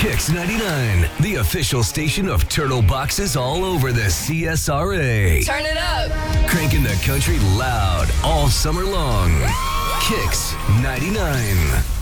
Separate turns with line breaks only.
Kicks 99, the official station of Turtle Boxes all over the CSRA.
Turn it up.
Cranking the country loud all summer long. Kicks 99.